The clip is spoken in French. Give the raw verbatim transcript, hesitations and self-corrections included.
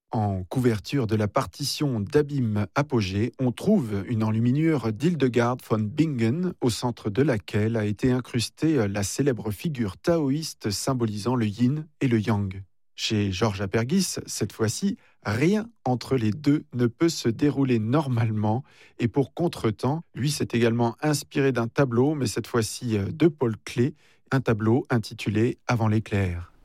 En couverture de la partition d'Abîme Apogée, on trouve une enluminure d'Hildegard von Bingen, au centre de laquelle a été incrustée la célèbre figure taoïste symbolisant le yin et le yang. Chez Georges Apergis, cette fois-ci, rien entre les deux ne peut se dérouler normalement. Et pour contretemps, lui s'est également inspiré d'un tableau, mais cette fois-ci de Paul Klee, un tableau intitulé Avant l'éclair.